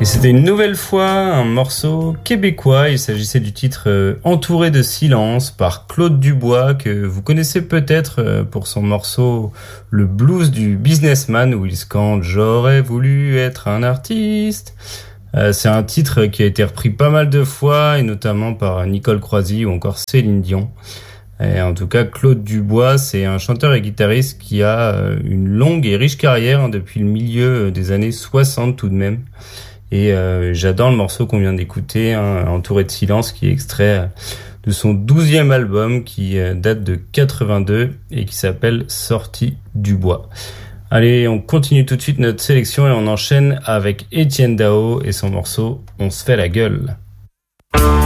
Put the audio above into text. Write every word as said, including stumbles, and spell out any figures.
C'était une nouvelle fois un morceau québécois. Il s'agissait du titre euh, Entouré de silence par Claude Dubois, que vous connaissez peut-être euh, pour son morceau Le blues du businessman, où il scande « J'aurais voulu être un artiste ». Euh, c'est un titre qui a été repris pas mal de fois, et notamment par Nicole Croisy ou encore Céline Dion. Et en tout cas, Claude Dubois, c'est un chanteur et guitariste qui a euh, une longue et riche carrière hein, depuis le milieu des années soixante tout de même. Et euh, j'adore le morceau qu'on vient d'écouter, hein, Entouré de silence, qui est extrait de son douzième album qui euh, date de quatre-vingt-deux et qui s'appelle Sortie du bois. Allez, on continue tout de suite notre sélection et on enchaîne avec Étienne Dao et son morceau On se fait la gueule.